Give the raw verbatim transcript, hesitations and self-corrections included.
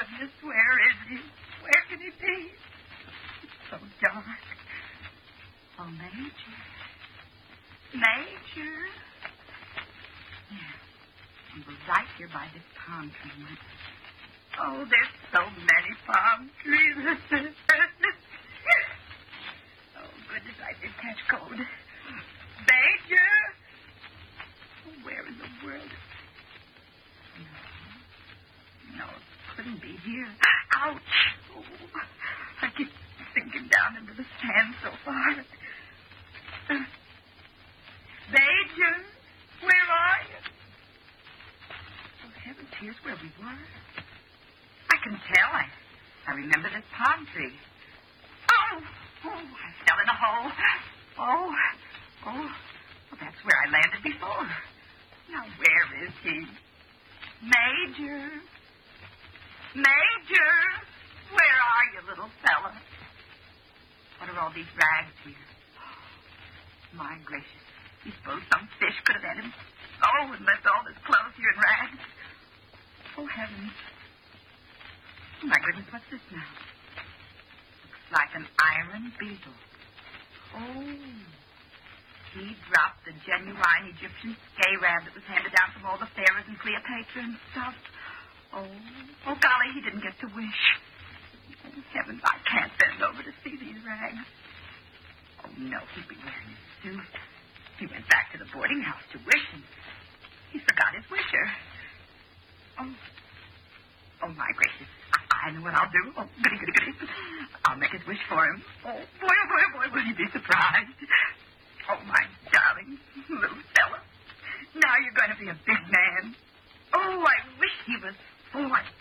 goodness, where is he? Where can he be? It's so dark. Oh, Major. Major. Yeah. He was right here by this palm tree. Oh, there's so many palm trees. Oh, goodness, I did catch cold. Major! Where in the world? No. No, it couldn't be here. Ouch! Oh, I keep sinking down into the sand so far. Uh, Major! Where are you? Oh, heavens, here's where we were. I can tell. I, I remember this palm tree. Oh! Oh, I fell in a hole. Oh, oh, well, that's where I landed before. Now, where is he? Major? Major? Where are you, little fella? What are all these rags here? My gracious. You suppose some fish could have had him? Oh, and left all his clothes here in rags. Oh, heavens. Oh, my goodness, what's this now? Looks like an iron beetle. Oh. He dropped the genuine Egyptian scarab that was handed down from all the pharaohs and Cleopatra and stuff. Oh. Oh, golly, he didn't get to wish. Oh, heavens, I can't bend over to see these rags. Oh, no, he'd be wearing his suit. He went back to the boarding house to wish, and he forgot his wisher. Oh. Oh, my gracious. I, I know what I'll do. Oh, goody, goody, goody. I'll make his wish for him. Oh, boy, oh, boy, oh, boy, will he be surprised. Oh, my darling little fella. Now you're going to be a big man. Oh, I wish he was. Oh, I